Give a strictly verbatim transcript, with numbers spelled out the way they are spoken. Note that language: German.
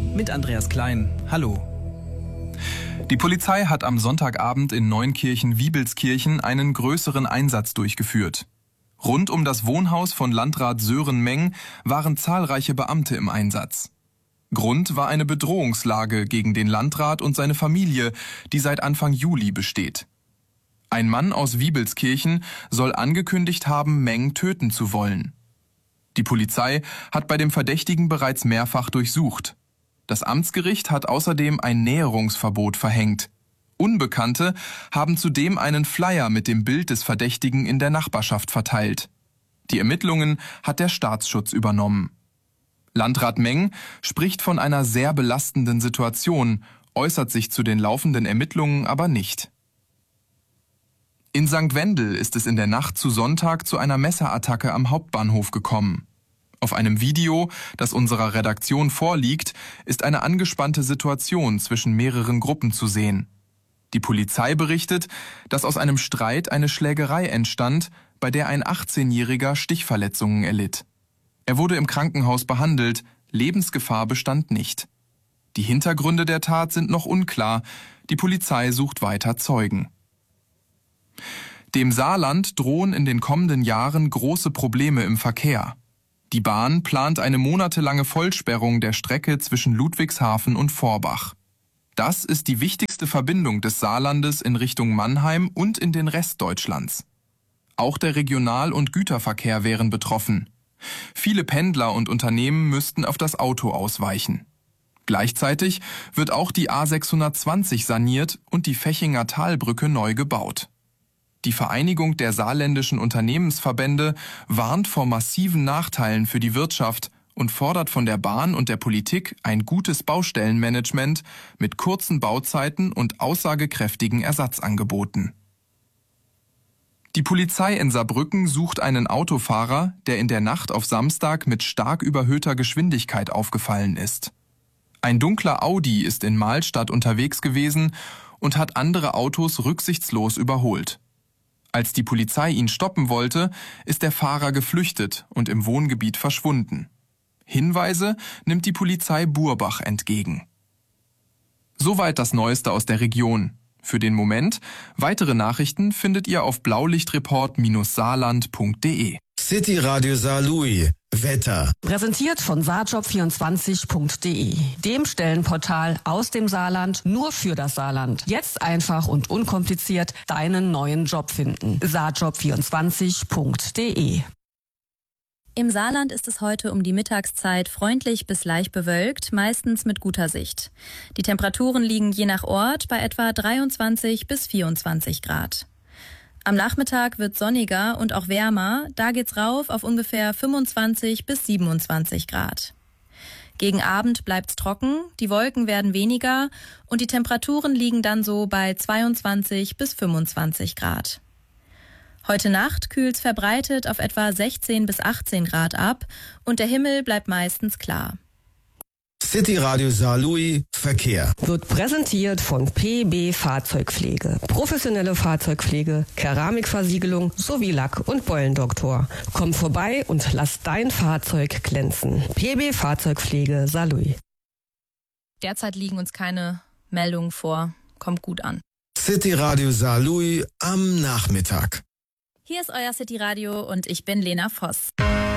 mit Andreas Klein. Hallo. Die Polizei hat am Sonntagabend in Neunkirchen-Wiebelskirchen einen größeren Einsatz durchgeführt. Rund um das Wohnhaus von Landrat Sören Meng waren zahlreiche Beamte im Einsatz. Grund war eine Bedrohungslage gegen den Landrat und seine Familie, die seit Anfang Juli besteht. Ein Mann aus Wiebelskirchen soll angekündigt haben, Meng töten zu wollen. Die Polizei hat bei dem Verdächtigen bereits mehrfach durchsucht. Das Amtsgericht hat außerdem ein Näherungsverbot verhängt. Unbekannte haben zudem einen Flyer mit dem Bild des Verdächtigen in der Nachbarschaft verteilt. Die Ermittlungen hat der Staatsschutz übernommen. Landrat Meng spricht von einer sehr belastenden Situation, äußert sich zu den laufenden Ermittlungen aber nicht. In Sankt Wendel ist es in der Nacht zu Sonntag zu einer Messerattacke am Hauptbahnhof gekommen. Auf einem Video, das unserer Redaktion vorliegt, ist eine angespannte Situation zwischen mehreren Gruppen zu sehen. Die Polizei berichtet, dass aus einem Streit eine Schlägerei entstand, bei der ein achtzehnjähriger Stichverletzungen erlitt. Er wurde im Krankenhaus behandelt, Lebensgefahr bestand nicht. Die Hintergründe der Tat sind noch unklar, die Polizei sucht weiter Zeugen. Dem Saarland drohen in den kommenden Jahren große Probleme im Verkehr. Die Bahn plant eine monatelange Vollsperrung der Strecke zwischen Ludwigshafen und Forbach. Das ist die wichtigste Verbindung des Saarlandes in Richtung Mannheim und in den Rest Deutschlands. Auch der Regional- und Güterverkehr wären betroffen. Viele Pendler und Unternehmen müssten auf das Auto ausweichen. Gleichzeitig wird auch die A sechshundertzwanzig saniert und die Fechinger Talbrücke neu gebaut. Die Vereinigung der saarländischen Unternehmensverbände warnt vor massiven Nachteilen für die Wirtschaft und fordert von der Bahn und der Politik ein gutes Baustellenmanagement mit kurzen Bauzeiten und aussagekräftigen Ersatzangeboten. Die Polizei in Saarbrücken sucht einen Autofahrer, der in der Nacht auf Samstag mit stark überhöhter Geschwindigkeit aufgefallen ist. Ein dunkler Audi ist in Mahlstadt unterwegs gewesen und hat andere Autos rücksichtslos überholt. Als die Polizei ihn stoppen wollte, ist der Fahrer geflüchtet und im Wohngebiet verschwunden. Hinweise nimmt die Polizei Burbach entgegen. Soweit das Neueste aus der Region. Für den Moment, weitere Nachrichten findet ihr auf blaulichtreport saarland punkt de. City Radio Saarlouis. Wetter. Präsentiert von saarjob vierundzwanzig punkt de, dem Stellenportal aus dem Saarland nur für das Saarland. Jetzt einfach und unkompliziert deinen neuen Job finden. saarjob vierundzwanzig punkt de. Im Saarland ist es heute um die Mittagszeit freundlich bis leicht bewölkt, meistens mit guter Sicht. Die Temperaturen liegen je nach Ort bei etwa dreiundzwanzig bis vierundzwanzig Grad. Am Nachmittag wird sonniger und auch wärmer, da geht's rauf auf ungefähr fünfundzwanzig bis siebenundzwanzig Grad. Gegen Abend bleibt's trocken, die Wolken werden weniger und die Temperaturen liegen dann so bei zweiundzwanzig bis fünfundzwanzig Grad. Heute Nacht kühlt's verbreitet auf etwa sechzehn bis achtzehn Grad ab und der Himmel bleibt meistens klar. City Radio Saarlouis Verkehr. Wird präsentiert von P B Fahrzeugpflege. Professionelle Fahrzeugpflege, Keramikversiegelung sowie Lack- und Beulendoktor. Komm vorbei und lass dein Fahrzeug glänzen. P B Fahrzeugpflege Saarlouis. Derzeit liegen uns keine Meldungen vor. Kommt gut an. City Radio Saarlouis am Nachmittag. Hier ist euer City Radio und ich bin Lena Voss.